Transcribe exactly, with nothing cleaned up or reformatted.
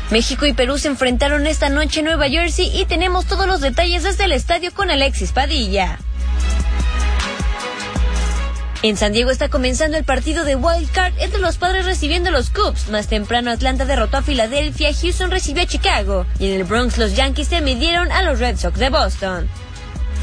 México y Perú se enfrentaron esta noche en Nueva Jersey y tenemos todos los detalles desde el estadio con Alexis Padilla. En San Diego está comenzando el partido de Wild Card entre los Padres recibiendo a los Cubs. Más temprano Atlanta derrotó a Filadelfia, Houston recibió a Chicago y en el Bronx los Yankees se midieron a los Red Sox de Boston.